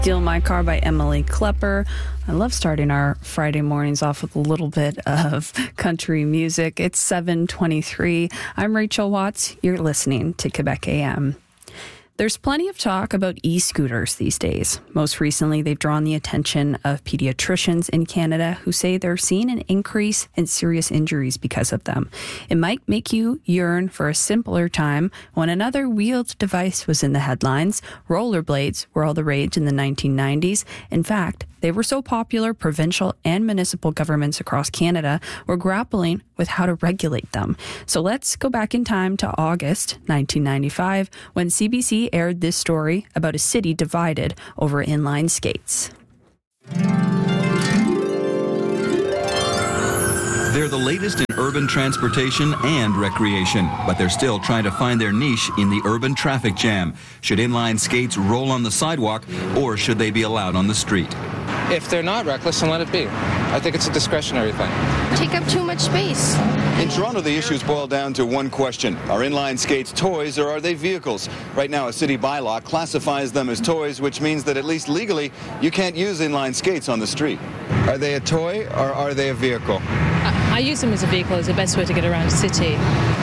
Steal My Car by Emily Klepper. I love starting our Friday mornings off with a little bit of country music. It's 7:23. I'm Rachel Watts. You're listening to Quebec AM. There's plenty of talk about e-scooters these days. Most recently, they've drawn the attention of pediatricians in Canada who say they're seeing an increase in serious injuries because of them. It might make you yearn for a simpler time when another wheeled device was in the headlines. Rollerblades were all the rage in the 1990s. In fact, they were so popular, provincial and municipal governments across Canada were grappling with how to regulate them. So let's go back in time to August 1995 when CBC aired this story about a city divided over inline skates. They're the latest in urban transportation and recreation, but they're still trying to find their niche in the urban traffic jam. Should inline skates roll on the sidewalk, or should they be allowed on the street? If they're not reckless, then let it be. I think it's a discretionary thing. Take up too much space. In Toronto, the issues boil down to one question. Are inline skates toys or are they vehicles? Right now, a city bylaw classifies them as toys, which means that at least legally, you can't use inline skates on the street. Are they a toy or are they a vehicle? I use them as a vehicle as the best way to get around the city.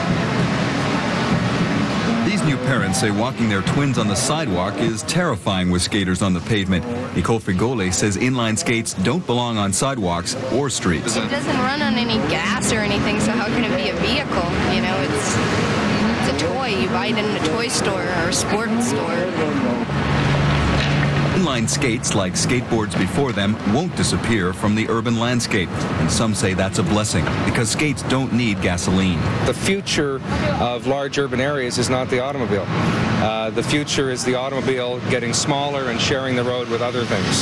These new parents say walking their twins on the sidewalk is terrifying with skaters on the pavement. Nicole Figole says inline skates don't belong on sidewalks or streets. It doesn't run on any gas or anything, so how can it be a vehicle? You know, it's a toy. You buy it in a toy store or a sports store. Inline skates, like skateboards before them, won't disappear from the urban landscape. And some say that's a blessing because skates don't need gasoline. The future of large urban areas is not the automobile. The future is the automobile getting smaller and sharing the road with other things.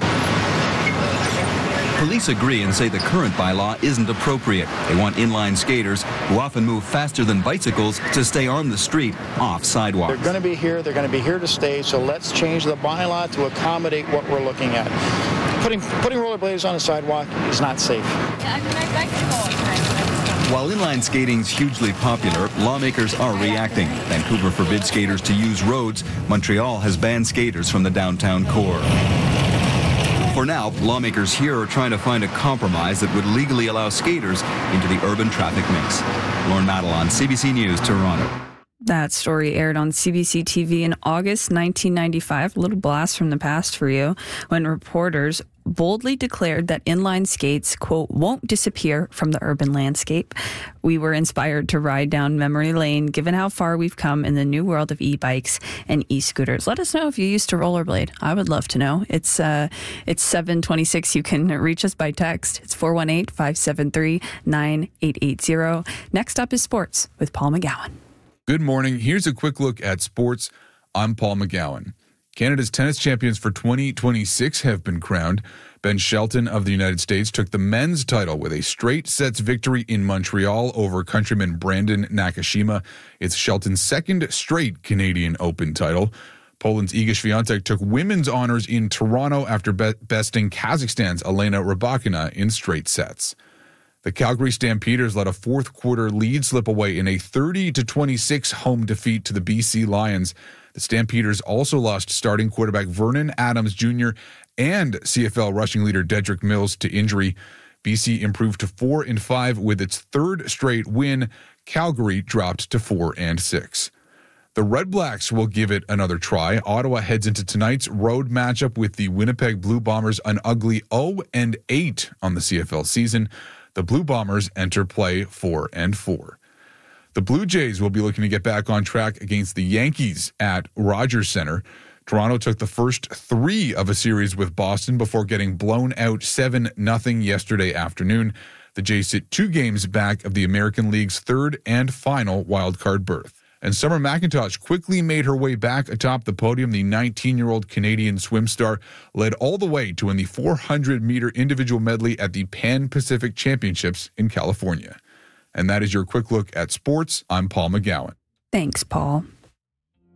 Police agree and say the current bylaw isn't appropriate. They want inline skaters, who often move faster than bicycles, to stay on the street, off sidewalks. They're going to be here. They're going to be here to stay. So let's change the bylaw to accommodate what we're looking at. Putting rollerblades on a sidewalk is not safe. While inline skating's hugely popular, lawmakers are reacting. Vancouver forbids skaters to use roads. Montreal has banned skaters from the downtown core. For now, lawmakers here are trying to find a compromise that would legally allow skaters into the urban traffic mix. Lauren Madelon, CBC News, Toronto. That story aired on CBC TV in August 1995, a little blast from the past for you, when reporters boldly declared that inline skates, quote, won't disappear from the urban landscape. We were inspired to ride down memory lane, given how far we've come in the new world of e-bikes and e-scooters. Let us know if you used to rollerblade. I would love to know. It's 7:26. You can reach us by text. It's 418-573-9880. Next up is sports with Paul McGowan. Good morning. Here's a quick look at sports. I'm Paul McGowan. Canada's tennis champions for 2026 have been crowned. Ben Shelton of the United States took the men's title with a straight sets victory in Montreal over countryman Brandon Nakashima. It's Shelton's second straight Canadian Open title. Poland's Iga Swiatek took women's honors in Toronto after besting Kazakhstan's Elena Rybakina in straight sets. The Calgary Stampeders let a fourth quarter lead slip away in a 30-26 home defeat to the BC Lions. The Stampeders also lost starting quarterback Vernon Adams Jr. and CFL rushing leader Dedrick Mills to injury. BC improved to 4-5 with its third straight win. Calgary dropped to 4-6. The Red Blacks will give it another try. Ottawa heads into tonight's road matchup with the Winnipeg Blue Bombers, an ugly 0-8 on the CFL season. The Blue Bombers enter play 4-4. The Blue Jays will be looking to get back on track against the Yankees at Rogers Center. Toronto took the first three of a series with Boston before getting blown out 7-0 yesterday afternoon. The Jays sit 2 games back of the American League's third and final wildcard berth. And Summer McIntosh quickly made her way back atop the podium. The 19-year-old Canadian swim star led all the way to win the 400-meter individual medley at the Pan Pacific Championships in California. And that is your quick look at sports. I'm Paul McGowan. Thanks, Paul.